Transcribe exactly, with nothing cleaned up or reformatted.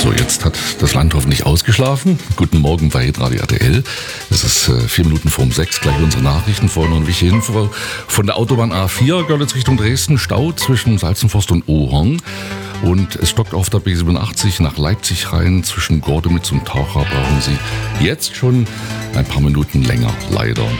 So, jetzt hat das Land hoffentlich ausgeschlafen. Guten Morgen bei Hitradio R T L. Es ist äh, vier Minuten vor um sechs, gleich unsere Nachrichten. Vorhin noch eine wichtige Info von der Autobahn A vier, Görlitz Richtung Dresden. Stau zwischen Salzenforst und Ohorn. Und es stockt auf der B siebenundachtzig nach Leipzig rein. Zwischen Gordemitz und Taucher brauchen Sie jetzt schon ein paar Minuten länger, leider.